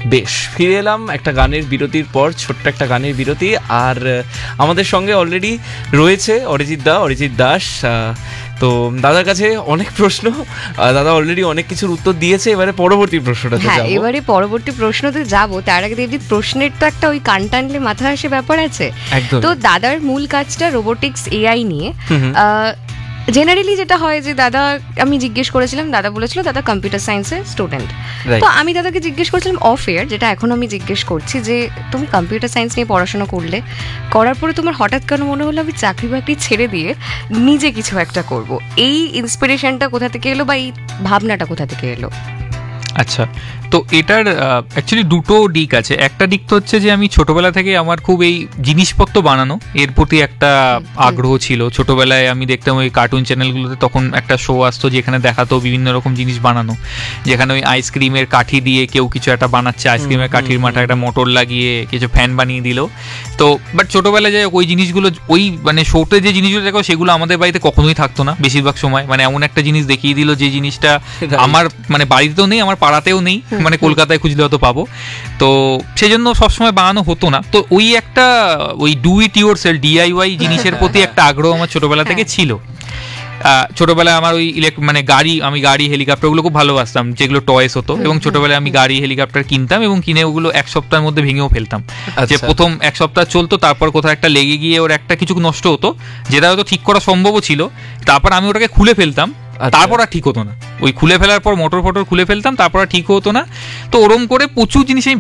বেশ, ফিরে এলাম একটা গানের বিরতির পর, ছোট্ট একটা গানের বিরতি। আর আমাদের সঙ্গে অলরেডি রয়েছে অরিজিৎ দাস। তো দাদার কাছে অনেক প্রশ্ন, দাদা অলরেডি অনেক কিছুর উত্তর দিয়েছে। এবারে পরবর্তী প্রশ্নটাতে হ্যাঁ, যাব। এবারে পরবর্তী প্রশ্নতে যাব। তার আগে দেবজিৎ, প্রশ্নের তো একটা ওই কান টানলে মাথা আসে ব্যাপার আছে। একদম। তো দাদার মূল কাজটা রোবোটিক্স, এআই নিয়ে। জেনারেলি যেটা হয় যে দাদা, আমি জিজ্ঞেস করেছিলাম, দাদা বলেছিল দাদা কম্পিউটার সায়েন্সের স্টুডেন্ট। তো আমি দাদাকে জিজ্ঞেস করছিলাম অফ এয়ার, যেটা এখন আমি জিজ্ঞেস করছি, যে তুমি কম্পিউটার সায়েন্স নিয়ে পড়াশোনা করার পরে তোমার হঠাৎ কেন মনে হলো আমি চাকরি বাকরি ছেড়ে দিয়ে নিজে কিছু একটা করব? এই ইন্সপিরেশনটা কোথা থেকে এলো, বা এই ভাবনাটা কোথা থেকে এলো? আচ্ছা, তো এটার অ্যাকচুয়ালি দুটো দিক আছে। একটা দিক তো হচ্ছে যে আমি ছোটবেলা থেকে আমার খুব এই জিনিসপত্র বানানো এর প্রতি একটা আগ্রহ ছিল। ছোটবেলায় আমি দেখতাম ওই কার্টুন চ্যানেলগুলোতে, তখন একটা শো আসতো যেখানে দেখাতো বিভিন্ন রকম জিনিস বানানো, যেখানে ওই আইসক্রিমের কাঠি দিয়ে কেউ কিছু একটা বানাচ্ছে, আইসক্রিমের কাঠির মাথায় একটা মোটর লাগিয়ে কিছু ফ্যান বানিয়ে দিল। তো বাট ছোটবেলায় যাই ওই জিনিসগুলো, ওই মানে শোতে যে জিনিসগুলো দেখো সেগুলো আমাদের বাড়িতে কখনোই থাকতো না বেশিরভাগ সময়। মানে এমন একটা জিনিস দেখিয়ে দিল যে জিনিসটা আমার মানে বাড়িতেও নেই, আমার পাড়াতেও নেই, মানে কলকাতায় খুঁজলে হয়তো পাবো। তো সেই জন্য সবসময় বানানো হতো না। তো ওই একটা ওই do it your self, DIY জিনিসের প্রতি একটা আগ্রহ আমার ছোটবেলা থেকে ছিল। ছোটবেলায় আমার ওই মানে আমি গাড়ি হেলিকপ্টার ওগুলো খুব ভালোবাসতাম, যেগুলো টয়েস হতো। এবং ছোটবেলায় আমি গাড়ি হেলিকপ্টার কিনতাম এবং কিনে ওগুলো এক সপ্তাহের মধ্যে ভেঙেও ফেলতাম। যে প্রথম এক সপ্তাহ চলতো, তারপর কোথাও একটা লেগে গিয়ে ওর একটা কিছু নষ্ট হতো, যেটা হয়তো ঠিক করা সম্ভবও ছিল। তারপর আমি ওটাকে খুলে ফেলতাম, তারপর আর ঠিক হতো না। ওই খুলে ফেলার পর মোটর খুলে ফেলতাম, তারপর আর ঠিক হতো না। তো ওরম করে প্রচুর জিনিস আমি